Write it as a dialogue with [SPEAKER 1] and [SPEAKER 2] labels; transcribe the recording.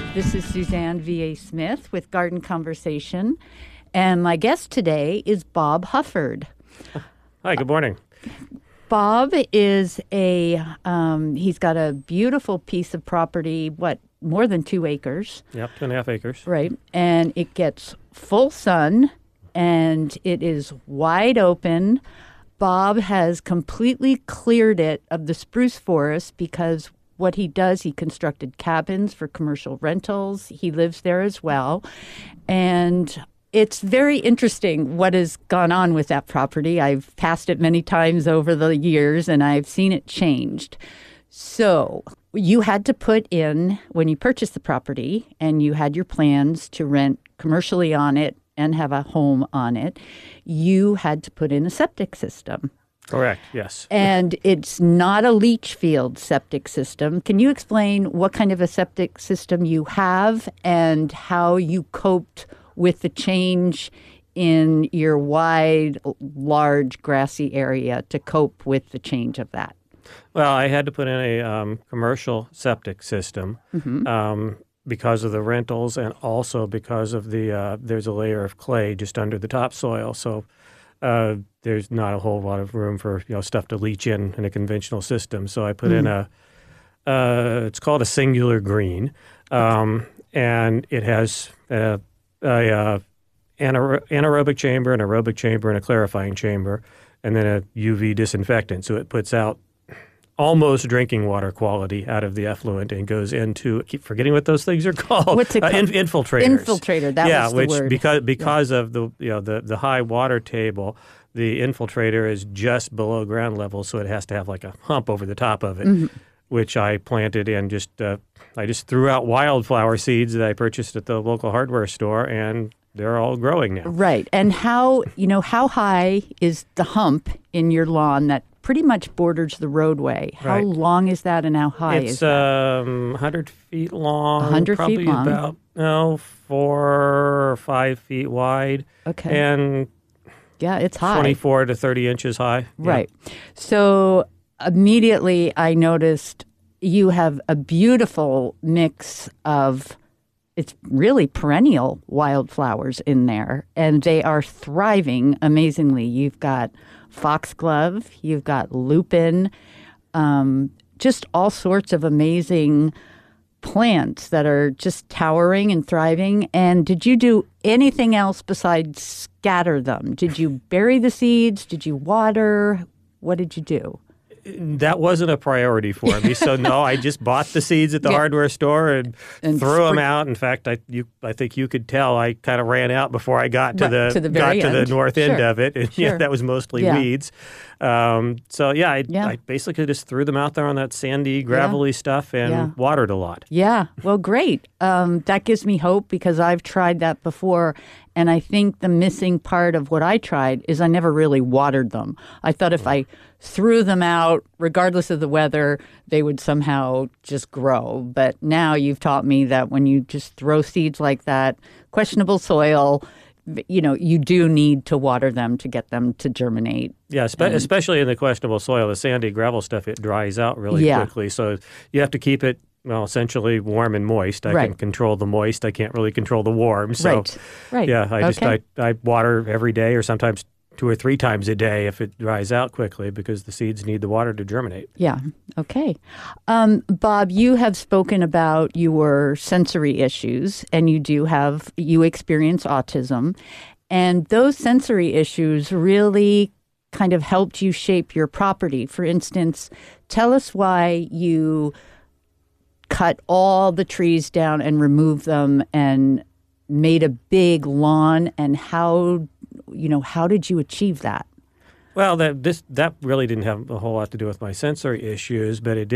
[SPEAKER 1] This is Suzanne V.A. Smith with Garden Conversation, and my guest today is Bob Hufford.
[SPEAKER 2] Hi, good morning.
[SPEAKER 1] Bob is he's got a beautiful piece of property, more than 2 acres.
[SPEAKER 2] Yep, 2.5 acres.
[SPEAKER 1] Right, and it gets full sun, and it is wide open. Bob has completely cleared it of the spruce forest because what he does, he constructed cabins for commercial rentals. He lives there as well. And it's very interesting what has gone on with that property. I've passed it many times over the years, and I've seen it changed. So you had to put in, when you purchased the property and you had your plans to rent commercially on it and have a home on it, you had to put in a septic system.
[SPEAKER 2] Correct, yes.
[SPEAKER 1] And it's not a leach field septic system. Can you explain what kind of a septic system you have and how you coped with the change in your wide, large, grassy area to cope with the change of that?
[SPEAKER 2] Well, I had to put in a commercial septic system because of the rentals and also because of there's a layer of clay just under the topsoil. So there's not a whole lot of room for stuff to leach in a conventional system. So I put in it's called a singular green, and it has a anaerobic chamber, an aerobic chamber, and a clarifying chamber, and then a UV disinfectant. So it puts out almost drinking water quality out of the effluent and goes into, I keep forgetting what those things are called.
[SPEAKER 1] What's it called?
[SPEAKER 2] Infiltrators.
[SPEAKER 1] Infiltrator, that was the word.
[SPEAKER 2] Because of the high water table, the infiltrator is just below ground level, so it has to have like a hump over the top of it, which I planted in I just threw out wildflower seeds that I purchased at the local hardware store, and they're all growing now.
[SPEAKER 1] Right. And how high is the hump in your lawn that pretty much borders the roadway? How long is that and how high is that?
[SPEAKER 2] It's 100 feet long.
[SPEAKER 1] 100
[SPEAKER 2] probably
[SPEAKER 1] feet long.
[SPEAKER 2] About 4 or 5 feet wide.
[SPEAKER 1] Okay.
[SPEAKER 2] And
[SPEAKER 1] it's high.
[SPEAKER 2] 24 to 30 inches high.
[SPEAKER 1] Right. Yeah. So immediately I noticed you have a beautiful mix of, it's really perennial wildflowers in there, and they are thriving amazingly. You've got foxglove, you've got lupin, just all sorts of amazing plants that are just towering and thriving. And did you do anything else besides scatter them? Did you bury the seeds? Did you water? What did you do?
[SPEAKER 2] That wasn't a priority for me. So no, I just bought the seeds at the hardware store and threw them out. In fact, I think you could tell I kind of ran out before I got to the north end of it. And that was mostly weeds. I basically just threw them out there on that sandy, gravelly stuff and watered a lot. Yeah,
[SPEAKER 1] well, great. That gives me hope because I've tried that before. And I think the missing part of what I tried is I never really watered them. I thought if I threw them out, regardless of the weather, they would somehow just grow. But now you've taught me that when you just throw seeds like that, questionable soil, you do need to water them to get them to germinate.
[SPEAKER 2] Yeah, especially in the questionable soil, the sandy gravel stuff, it dries out really quickly. So you have to keep it, essentially warm and moist. I can control the moist. I can't really control the warm. So,
[SPEAKER 1] right.
[SPEAKER 2] Yeah, I water every day or sometimes 2 or 3 times a day if it dries out quickly because the seeds need the water to germinate.
[SPEAKER 1] Yeah, okay. Bob, you have spoken about your sensory issues, and you experience autism, and those sensory issues really kind of helped you shape your property. For instance, tell us why you cut all the trees down and removed them and made a big lawn, and how did you achieve that?
[SPEAKER 2] Well, that really didn't have a whole lot to do with my sensory issues, but it did